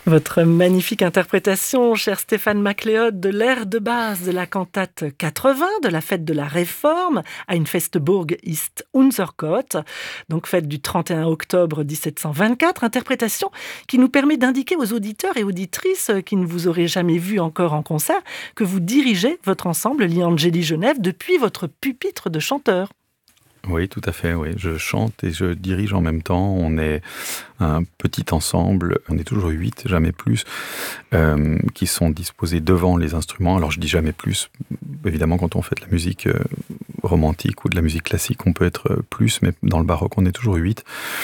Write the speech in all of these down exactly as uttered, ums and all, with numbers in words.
Votre magnifique interprétation, cher Stéphane MacLeod, de l'air de base de la cantate quatre-vingts de la fête de la Réforme à une Festburg ist unser Gott, donc fête du trente et un octobre dix-sept cent vingt-quatre, interprétation qui nous permet d'indiquer aux auditeurs et auditrices qui ne vous auraient jamais vu encore en concert que vous dirigez votre ensemble Gli Angeli Genève depuis votre pupitre de chanteur. Oui, tout à fait, oui. Je chante et je dirige en même temps. On est un petit ensemble, on est toujours huit, jamais plus, euh, qui sont disposés devant les instruments. Alors je dis jamais plus, évidemment quand on fait de la musique euh, romantique ou de la musique classique, on peut être plus, mais dans le baroque, on est toujours huit.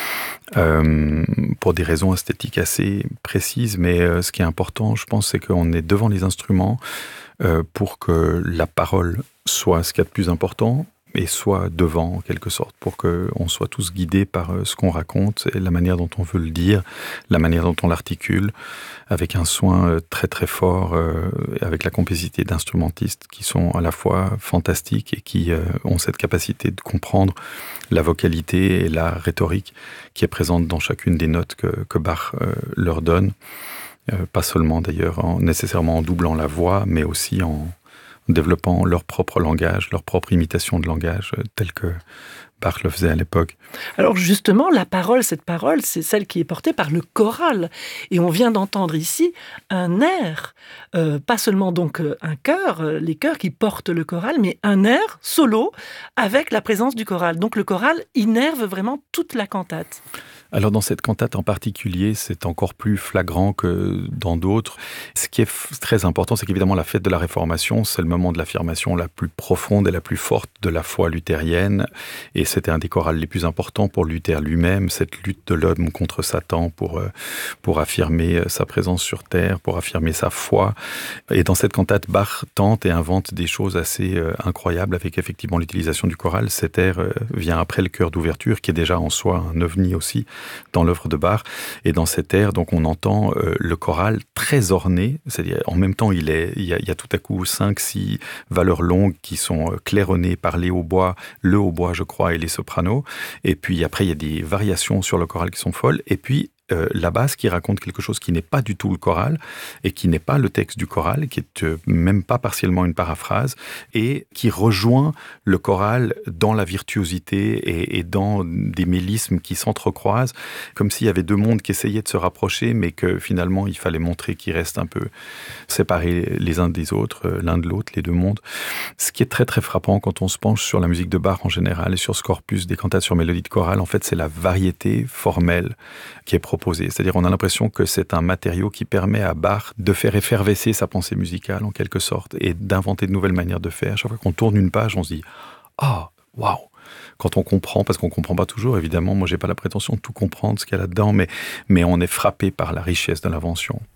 Euh, pour des raisons esthétiques assez précises, mais euh, ce qui est important, je pense, c'est qu'on est devant les instruments euh, pour que la parole soit ce qu'il y a de plus important, et soit devant, en quelque sorte, pour qu'on soit tous guidés par ce qu'on raconte et la manière dont on veut le dire, la manière dont on l'articule, avec un soin très très fort, euh, avec la complicité d'instrumentistes qui sont à la fois fantastiques et qui euh, ont cette capacité de comprendre la vocalité et la rhétorique qui est présente dans chacune des notes que, que Bach euh, leur donne. Euh, pas seulement d'ailleurs en, nécessairement en doublant la voix, mais aussi en développant leur propre langage, leur propre imitation de langage, euh, tel que Bach le faisait à l'époque. Alors justement, la parole, cette parole, c'est celle qui est portée par le choral. Et on vient d'entendre ici un air, euh, pas seulement donc un chœur, euh, les chœurs qui portent le choral, mais un air solo avec la présence du choral. Donc le choral innerve vraiment toute la cantate. Alors dans cette cantate en particulier, c'est encore plus flagrant que dans d'autres. Ce qui est f- très important, c'est qu'évidemment la fête de la Réformation, c'est le moment de l'affirmation la plus profonde et la plus forte de la foi luthérienne. Et c'était un des chorals les plus importants pour Luther lui-même, cette lutte de l'homme contre Satan pour, euh, pour affirmer sa présence sur terre, pour affirmer sa foi. Et dans cette cantate, Bach tente et invente des choses assez euh, incroyables avec effectivement l'utilisation du choral. Cet air euh, vient après le chœur d'ouverture, qui est déjà en soi un ovni aussi dans l'œuvre de Bach. Et dans cet air, donc, on entend euh, le choral très orné, c'est-à-dire en même temps, il, est, il, y a, il y a tout à coup cinq, six valeurs longues qui sont euh, claironnées par les hautbois, le hautbois, je crois, et les sopranos. Et puis après, il y a des variations sur le choral qui sont folles. Et puis, Euh, la basse qui raconte quelque chose qui n'est pas du tout le choral et qui n'est pas le texte du choral, qui est euh, même pas partiellement une paraphrase et qui rejoint le choral dans la virtuosité et, et dans des mélismes qui s'entrecroisent, comme s'il y avait deux mondes qui essayaient de se rapprocher, mais que finalement il fallait montrer qu'ils restent un peu séparés les uns des autres, euh, l'un de l'autre, les deux mondes. Ce qui est très très frappant quand on se penche sur la musique de Bach en général et sur ce corpus des cantates sur mélodie de chorale, en fait c'est la variété formelle qui est proposée. C'est-à-dire on a l'impression que c'est un matériau qui permet à Bach de faire effervescer sa pensée musicale en quelque sorte et d'inventer de nouvelles manières de faire. Chaque fois qu'on tourne une page, on se dit « Ah, oh, waouh !» Quand on comprend, parce qu'on ne comprend pas toujours, évidemment, moi j'ai pas la prétention de tout comprendre ce qu'il y a là-dedans, mais, mais on est frappé par la richesse de l'invention,